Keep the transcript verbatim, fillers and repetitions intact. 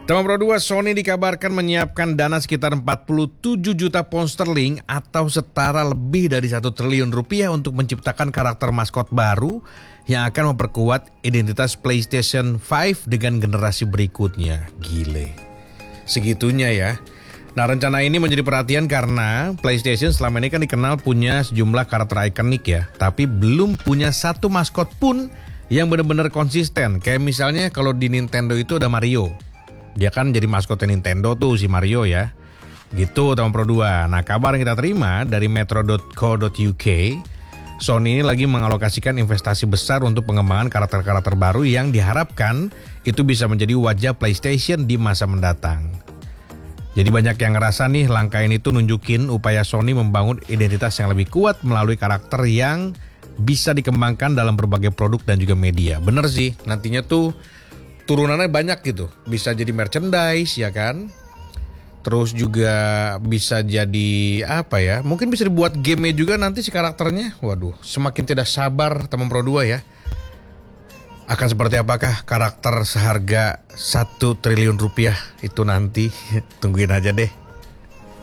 Teman Pro dua, Sony dikabarkan menyiapkan dana sekitar empat puluh tujuh juta pound sterling atau setara lebih dari satu triliun rupiah untuk menciptakan karakter maskot baru yang akan memperkuat identitas PlayStation lima dengan generasi berikutnya. Gile. Segitunya ya. Nah, rencana ini menjadi perhatian karena PlayStation selama ini kan dikenal punya sejumlah karakter ikonik ya, tapi belum punya satu maskot pun yang benar-benar konsisten. Kayak misalnya kalau di Nintendo itu ada Mario. Dia kan jadi maskotnya Nintendo tuh si Mario ya. Gitu teman Pro dua. Nah, kabar yang kita terima dari metro dot co dot u k, Sony ini lagi mengalokasikan investasi besar untuk pengembangan karakter-karakter baru yang diharapkan itu bisa menjadi wajah PlayStation di masa mendatang. Jadi banyak yang ngerasa nih langkah ini tuh nunjukin upaya Sony membangun identitas yang lebih kuat melalui karakter yang bisa dikembangkan dalam berbagai produk dan juga media. Bener sih, nantinya tuh turunannya banyak gitu. Bisa jadi merchandise ya kan. Terus juga bisa jadi apa ya, mungkin bisa dibuat game juga nanti si karakternya. Waduh, semakin tidak sabar teman Pro dua ya. Akan seperti apakah karakter seharga satu triliun rupiah itu nanti? Tungguin aja deh.